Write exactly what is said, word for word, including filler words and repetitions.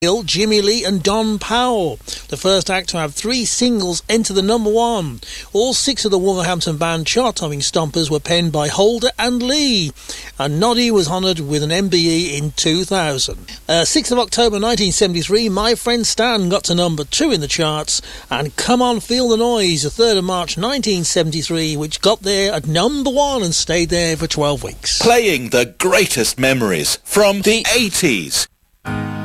Jimmy Lee and Don Powell, the first act to have three singles enter the number one. All six of the Wolverhampton band chart-topping stompers were penned by Holder and Lee, and Noddy was honoured with an M B E in two thousand. Uh, sixth of October nineteen seventy-three, My Friend Stan got to number two in the charts, and Come On Feel the Noise, the third of March nineteen seventy-three, which got there at number one and stayed there for twelve weeks. Playing the greatest memories from the eighties.